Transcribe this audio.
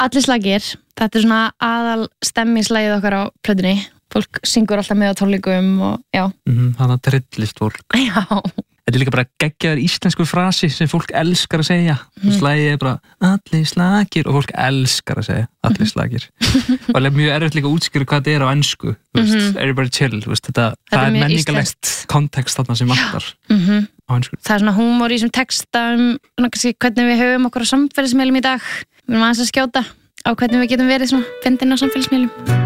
Allir slagir, þetta svona aðal stemmingslægið okkar á plötunni. Fólk syngur alltaf með á tónleikum og já. Þannig að trillist fólk. Já. Þetta líka bara geggjaður íslensku frasi sem fólk elskar að segja. Slagið bara allir slagir og fólk elskar að segja allir slagir. Og það mjög erfitt líka að útskýra hvað þetta á ensku. Everybody chill. Það er menningarlegt kontekst þarna sem vantar á ensku. Það er svona húmor í þessum texta hvernig við höfum okkur á samfélagsmiðlum í dag. Við erum aðeins að skjóta á hvernig við getum verið svona fyndin á samfélagsmiðlum.